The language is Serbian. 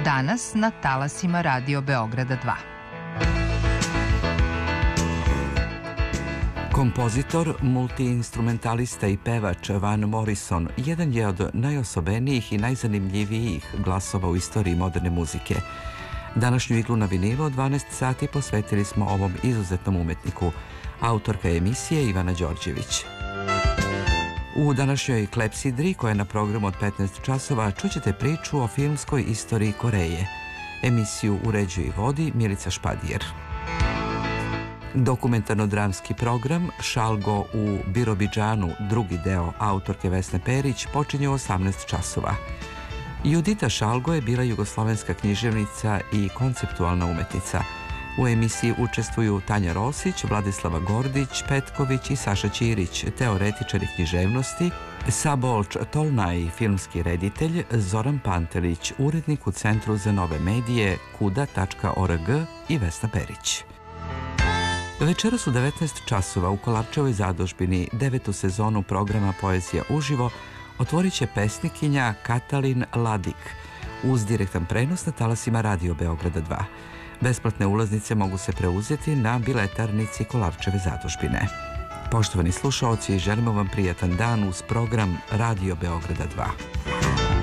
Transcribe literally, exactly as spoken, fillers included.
Danas na talasima Radio Beograda dva. Kompozitor, multiinstrumentalista i pevač Van Morrison jedan je od najosobenijih i najzanimljivijih glasova u istoriji moderne muzike. Današnju iglu na vinilu od dvanaest sati posvetili smo ovom izuzetnom umetniku, autorka emisije Ivana Đorđević. U današnjoj Klepsidri, koja je na programu od petnaest časova, čućete priču o filmskoj istoriji Koreje. Emisiju uređuje i vodi Milica Špadijer. Dokumentarno-dramski program Šalgo u Birobidžanu, drugi deo autorke Vesne Perić, počinje u osamnaest časova. Judita Šalgo je bila jugoslovenska književnica i konceptualna umetnica. U emisiji učestvuju Tanja Rosić, Vladislava Gordić, Petković i Saša Ćirić, teoretičari književnosti, Sabolč Tolnaj, filmski reditelj, Zoran Pantelić, urednik u Centru za nove medije kuda tačka org i Vesna Perić. Večeras u devetnaest časova u Kolarčevoj zadužbini devetu sezonu programa Poezija uživo otvorit će pesnikinja Katalin Ladik uz direktan prenos na talasima Radio Beograda dva. Besplatne ulaznice mogu se preuzeti na biletarnici Kolarčeve zadužbine. Poštovani slušaoci, želimo vam prijatan dan uz program Radio Beograda dva.